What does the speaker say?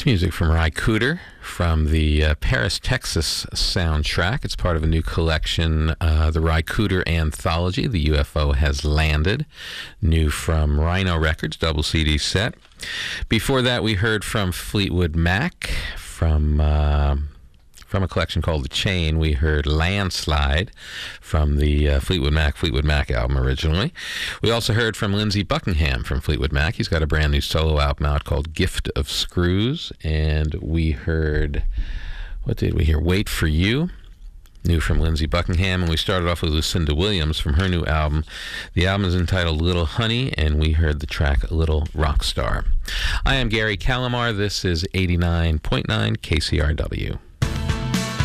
It's music from Ry Cooder from the Paris, Texas soundtrack. It's part of a new collection, the Ry Cooder Anthology. The UFO Has Landed. New from Rhino Records, double CD set. Before that, we heard from Fleetwood Mac from a collection called The Chain. We heard Landslide from the Fleetwood Mac album originally. We also heard from Lindsey Buckingham from Fleetwood Mac. He's got a brand new solo album out called Gift of Screws. And we heard, what did we hear? Wait for You, new from Lindsey Buckingham. And we started off with Lucinda Williams from her new album. The album is entitled Little Honey, and we heard the track Little Rock Star. I am Gary Calamar. This is 89.9 KCRW.